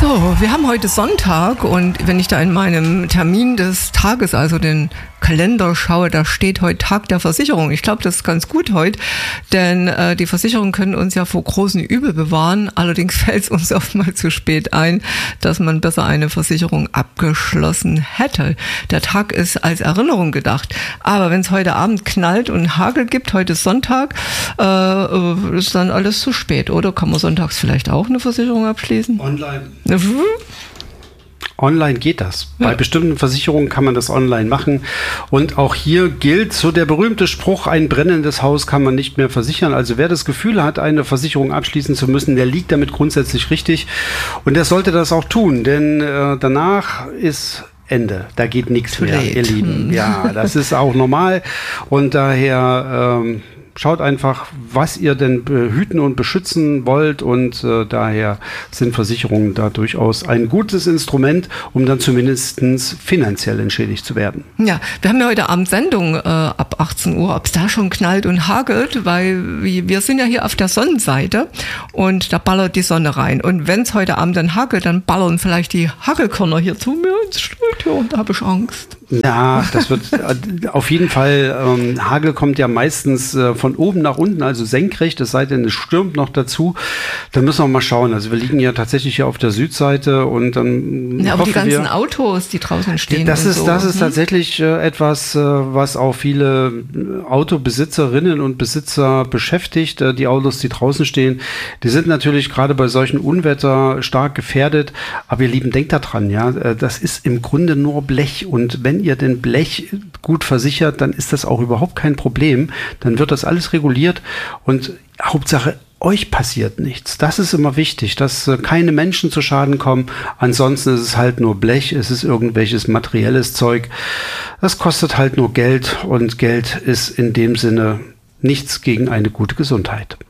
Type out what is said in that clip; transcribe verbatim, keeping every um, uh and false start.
So, wir haben heute Sonntag und wenn ich da in meinem Termin des Tages, also den Kalender schaue, da steht heute Tag der Versicherung. Ich glaube, das ist ganz gut heute, denn äh, die Versicherungen können uns ja vor großen Übel bewahren. Allerdings fällt es uns oftmals zu spät ein, dass man besser eine Versicherung abgeschlossen hätte. Der Tag ist als Erinnerung gedacht. Aber wenn es heute Abend knallt und Hagel gibt, heute ist Sonntag, äh, ist dann alles zu spät, oder? Kann man sonntags vielleicht auch eine Versicherung abschließen? Online. Online geht das. Ja. Bei bestimmten Versicherungen kann man das online machen. Und auch hier gilt so der berühmte Spruch, ein brennendes Haus kann man nicht mehr versichern. Also wer das Gefühl hat, eine Versicherung abschließen zu müssen, der liegt damit grundsätzlich richtig. Und der sollte das auch tun, denn äh, danach ist Ende. Da geht nichts mehr, ihr Lieben. Ja, das ist auch normal. Und daher ähm, schaut einfach, was ihr denn behüten und beschützen wollt, und äh, daher sind Versicherungen da durchaus ein gutes Instrument, um dann zumindest finanziell entschädigt zu werden. Ja, wir haben ja heute Abend Sendung äh, ab achtzehn Uhr, ob es da schon knallt und hagelt, weil wir sind ja hier auf der Sonnenseite und da ballert die Sonne rein. Und wenn es heute Abend dann hagelt, dann ballern vielleicht die Hagelkörner hier zu mir ins Studio und da habe ich Angst. Ja, das wird auf jeden Fall, ähm, Hagel kommt ja meistens äh, von oben nach unten, also senkrecht, es sei denn, es stürmt noch dazu. Da müssen wir mal schauen. Also wir liegen ja tatsächlich hier auf der Südseite und dann ja, aber die ganzen wir, Autos, die draußen stehen. Das ist, so. das ist hm? tatsächlich äh, etwas, äh, was auch viele Autobesitzerinnen und Besitzer beschäftigt. Äh, die Autos, die draußen stehen, die sind natürlich gerade bei solchen Unwetter stark gefährdet. Aber ihr Lieben, denkt da dran, ja, äh, das ist im Grunde nur Blech, und wenn ihr den Blech gut versichert, dann ist das auch überhaupt kein Problem. Dann wird das alles reguliert und Hauptsache, euch passiert nichts. Das ist immer wichtig, dass äh, keine Menschen zu Schaden kommen. Ansonsten ist es halt nur Blech, es ist irgendwelches materielles Zeug. Das kostet halt nur Geld, und Geld ist in dem Sinne nichts gegen eine gute Gesundheit.